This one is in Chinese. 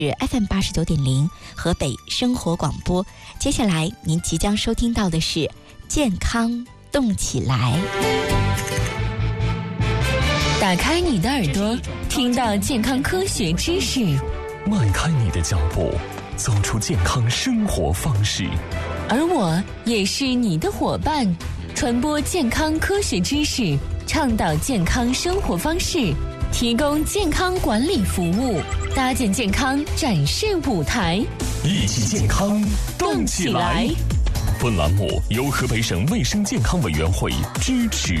FM 89.0河北生活广播。接下来您即将收听到的是健康动起来。 打开你的耳朵，听到健康科学知识； 迈开你的脚步，走出健康生活方式。 而我也是你的伙伴，传播健康科学知识，倡导健康生活方式，提供健康管理服务，搭建健康展示舞台， 一起健康动起来。本栏目由河北省卫生健康委员会支持